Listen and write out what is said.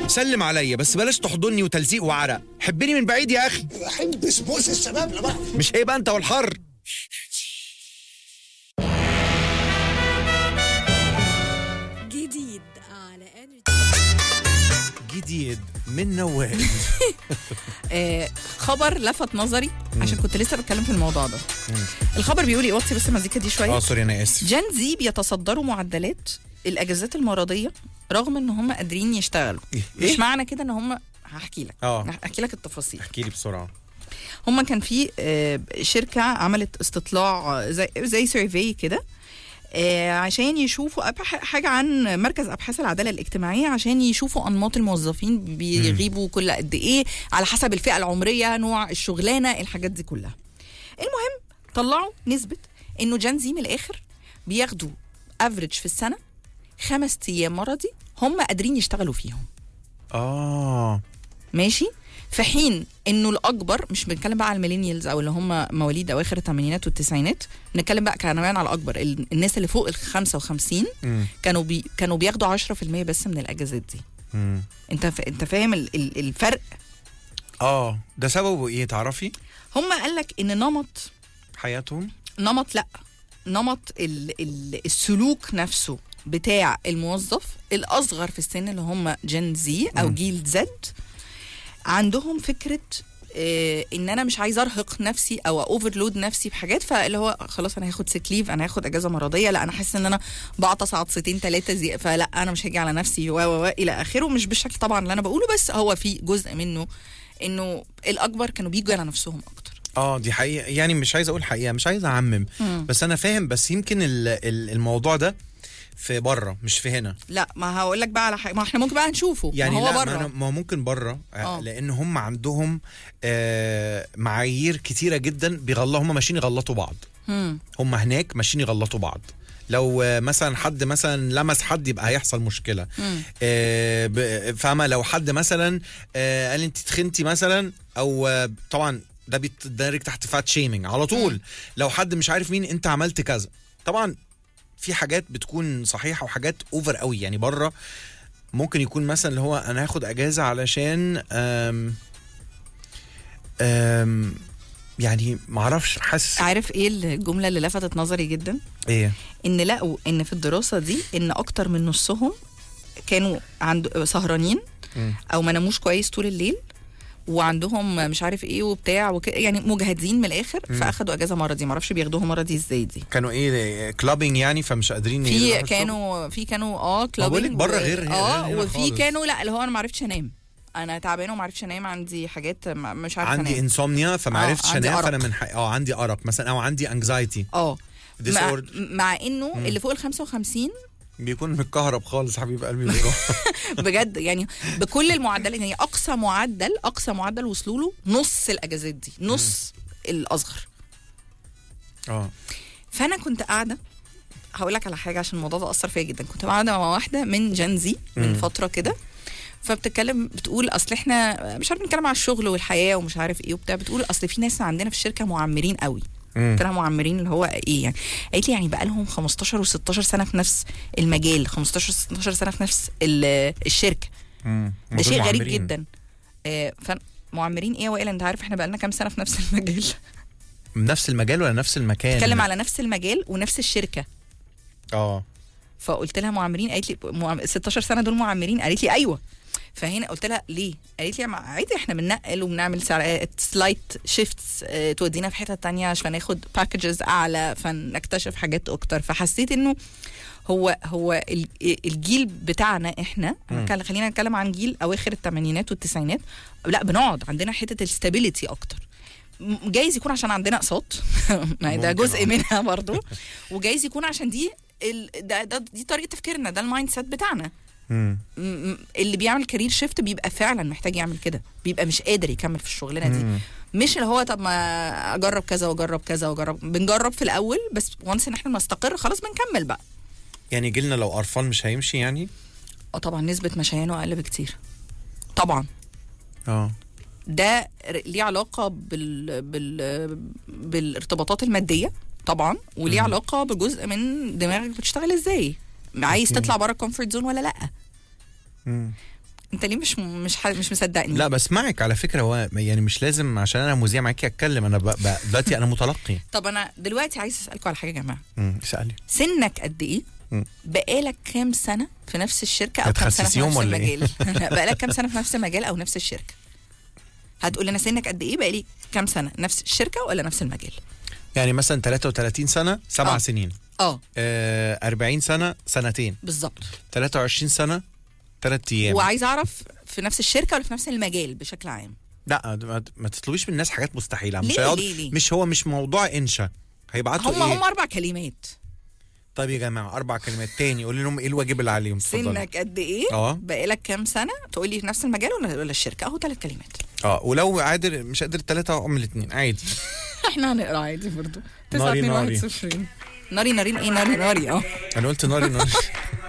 سلم عليا بس بلاش تحضني وتلزيق وعرق. حبني من بعيد يا اخي. احب بسبوس الشباب لا بقى. مش هيبقى انت والحر. جديد على جديد من نوال. خبر لفت نظري عشان كنت لسه بتكلم في الموضوع ده. الخبر بيقول ايه؟ وطي بس المزيكا دي شويه. سوري انا اسف. جين زي بيتصدروا معدلات الاجازات المرضيه رغم ان هم قادرين يشتغلوا. إيه؟ مش معنى كده ان هم هحكي لك هحكي لك التفاصيل. احكي لي بسرعه. هم كان في شركه عملت استطلاع زي سيرفي كده عشان يشوفوا حاجة عن مركز أبحاث العدالة الاجتماعية عشان يشوفوا أنماط الموظفين بيغيبوا كل قد إيه على حسب الفئة العمرية، نوع الشغلانة، الحاجات دي كلها. المهم طلعوا نسبة إنه جين زي من الآخر بياخدوا افريج في السنة 5 أيام مرضي هم قادرين يشتغلوا فيهم. ماشي. في حين انه الاكبر، مش بنتكلم بقى على الميلينيالز او اللي هم مواليد اواخر الثمانينات والتسعينات، بنتكلم بقى كمان على الاكبر، الناس اللي فوق ال 55 كانوا بياخدوا 10% بس من الاجازات دي. انت فاهم الفرق؟ ده سببه ايه تعرفي؟ هم قال لك ان نمط حياتهم، نمط السلوك نفسه بتاع الموظف الاصغر في السن اللي هم جين زي او جيل زد، عندهم فكرة ان انا مش عايز ارهق نفسي او اوفرلود نفسي بحاجات، فاللي هو خلاص انا هاخد سيك ليف، انا هاخد اجازة مرضية، لا انا حاسس ان انا بعطس عطستين 3 فلا انا مش هاجي على نفسي الى اخره. مش بالشكل طبعا اللي انا بقوله، بس هو في جزء منه انه الاكبر كانوا بيجوا على نفسهم اكتر. دي حقيقة، يعني مش عايز اقول حقيقة، مش عايز اعمم، بس انا فاهم. بس يمكن الموضوع ده في بره مش في هنا. لا ما هقول لك بقى على حاجه، ما احنا ممكن بقى نشوفه. يعني ما هو لا بره، ما ممكن بره لان هم عندهم معايير كتيره جدا بيغلطوا، هم ماشيين يغلطوا بعض. هم هناك ماشيين يغلطوا بعض. لو مثلا حد مثلا لمس حد يبقى هيحصل مشكله. فاهمه؟ لو حد مثلا قال انت تخنتي مثلا، او طبعا ده بيتدرج تحت فات شيمينج على طول. لو حد مش عارف مين انت عملت كذا، طبعا في حاجات بتكون صحيحه وحاجات اوفر قوي. يعني بره ممكن يكون مثلا اللي هو انا هاخد اجازه علشان يعني معرفش، حاسس. عارف ايه الجمله اللي لفتت نظري جدا؟ ايه؟ ان لقوا ان في الدراسه دي ان اكتر من نصهم كانوا سهرانين او ما ناموش كويس طول الليل، وعندهم مش عارف ايه وبتاع يعني مجهدين من الاخر، فاخدوا اجازه مرضي. ما اعرفش بياخدوها مرضي ازاي دي. كانوا ايه؟ كلابينج يعني، فمش قادرين كانوا كلابينج بره غير وفي كانوا لا اللي هو انا ما عرفتش انام، انا تعبانه وما عرفتش انام، عندي حاجات مش عارفه انام، عندي انسومنيا فما عرفتش انام، فانا من عندي ارق مثلا، او عندي انكزايتي. مع انه اللي فوق ال 55 بيكون متكهرب خالص حبيب قلبي بيروح. بجد يعني بكل المعدلات. يعني اقصى معدل وصلوا له نص الاجازات دي، نص الاصغر. فانا كنت قاعده هقول لك على حاجه عشان الموضوع ده اثر فيا جدا. كنت قاعده مع واحده من جين زي من فتره كده، فبتتكلم بتقول اصل احنا مش عارف نتكلم على الشغل والحياه ومش عارف ايه وبتاع، بتقول اصل في ناس عندنا في الشركه معمرين قوي. قلت لها معمرين اللي هو ايه يعني؟ قالت لي يعني بقى لهم 15 و16 سنه في نفس المجال، 15 16 سنه في نفس الشركه. ده شيء غريب جدا. فمعمرين ايه وائل؟ انت عارف احنا بقى لنا كام سنه في نفس المجال؟ نفس المجال ولا نفس المكان؟ بتكلم على نفس المجال ونفس الشركه. فقلت لها معمرين، قالت لي 16 سنه دول معمرين؟ قالت لي ايوه. فهنا قلت لها ليه؟ قالت لي عادي احنا بننقل وبنعمل سلايت شيفتس تودينا في حته تانية عشان ناخد باكجز اعلى فنكتشف حاجات اكتر. فحسيت انه هو الجيل بتاعنا احنا، خلينا نتكلم عن جيل اواخر الثمانينات والتسعينات، لا بنقعد عندنا حته الستابيليتي اكتر. جايز يكون عشان عندنا اقساط ده جزء منها برضو، وجايز يكون عشان دي طريقه تفكيرنا، ده المايند سيت بتاعنا. اللي بيعمل كارير شيفت بيبقى فعلا محتاج يعمل كده، بيبقى مش قادر يكمل في الشغلانه دي. مش اللي هو طب ما اجرب كذا واجرب كذا واجرب، بنجرب في الاول بس وانس ان احنا نستقر خلاص بنكمل بقى. يعني جيلنا لو قرفان مش هيمشي يعني؟ طبعا نسبه مشيانه اقل بكتير طبعا. ده ليه علاقه بالارتباطات الماديه طبعا، وليه علاقه بجزء من دماغك بتشتغل ازاي، عايز تطلع بره الكومفورت زون ولا لا. انت ليه مش مصدقني؟ لا بسمعك على فكره، هو يعني مش لازم عشان انا مذيع معاكي اتكلم، انا دلوقتي انا متلقي. طب انا دلوقتي عايز اسالكم على حاجه يا جماعه. اسالي. سنك قد ايه؟ بقالك كام سنه في نفس الشركه او كام سنه في نفس المجال؟ بقالك كام سنه في نفس المجال او نفس الشركه؟ هتقول انا سنك قد ايه، بقالي كام سنه نفس الشركه ولا نفس المجال؟ يعني مثلا 33 سنه 7 سنين. 40 سنه سنتين بالظبط. 23 سنه 3 ايام. وعايز اعرف في نفس الشركه ولا في نفس المجال بشكل عام؟ لا ما تطلبيش من الناس حاجات مستحيله. ليه؟ مش موضوع انشا هيبعتوا هم 4 كلمات. طيب يا جماعه 4 كلمات تاني، قولي لهم ايه الواجب اللي عليهم. سنك قد ايه؟ بقالك كام سنه؟ تقولي في نفس المجال ولا الشركه؟ اهو 3 كلمات. ولو قادر مش قادر 3 اعمل 2 عادي. احنا هنقرا عادي برضو. ناري 9 2 1 0. ناري ايه؟ ناري انا قلت ناري